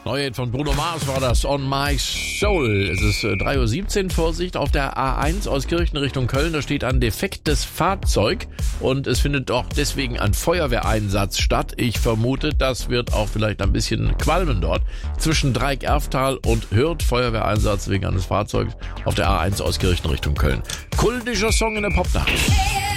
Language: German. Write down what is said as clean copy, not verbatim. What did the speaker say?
Neue von Bruno Mars war das, On My Soul. Es ist 3:17 Uhr, Vorsicht, auf der A1 aus Kirchen Richtung Köln. Da steht ein defektes Fahrzeug und es findet auch deswegen ein Feuerwehreinsatz statt. Ich vermute, das wird auch vielleicht ein bisschen qualmen dort. Zwischen Dreieck-Erftal und Hürth, Feuerwehreinsatz wegen eines Fahrzeugs auf der A1 aus Kirchen Richtung Köln. Kultischer Song in der Popnacht.